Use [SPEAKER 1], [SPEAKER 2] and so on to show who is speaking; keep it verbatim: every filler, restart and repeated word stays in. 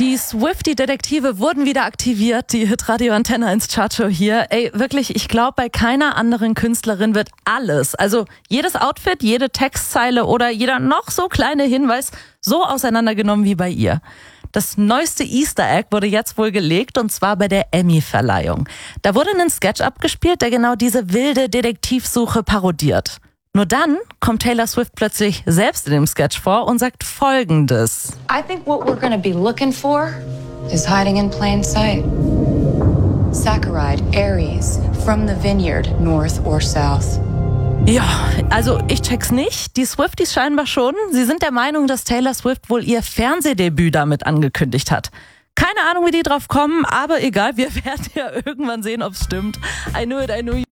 [SPEAKER 1] Die Swiftie-Detektive wurden wieder aktiviert, die Hitradio Antenne eins Chartshow hier. Ey, wirklich, ich glaube, bei keiner anderen Künstlerin wird alles, also jedes Outfit, jede Textzeile oder jeder noch so kleine Hinweis so auseinandergenommen wie bei ihr. Das neueste Easter Egg wurde jetzt wohl gelegt, und zwar bei der Emmy-Verleihung. Da wurde ein Sketch abgespielt, der genau diese wilde Detektivsuche parodiert. Nur dann kommt Taylor Swift plötzlich selbst in dem Sketch vor und sagt Folgendes.
[SPEAKER 2] I think what we're going to be looking for is hiding in plain sight. Saccharide, Aries, from the vineyard, north or south.
[SPEAKER 1] Ja, also ich check's nicht. Die Swifties scheinbar schon. Sie sind der Meinung, dass Taylor Swift wohl ihr Fernsehdebüt damit angekündigt hat. Keine Ahnung, wie die drauf kommen, aber egal, wir werden ja irgendwann sehen, ob's stimmt. I knew it, I knew you.